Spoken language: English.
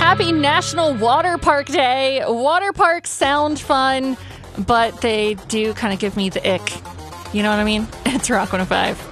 Happy National Water Park Day. Water parks sound fun, but they do kind of give me the ick. You know what I mean? It's Rock 105.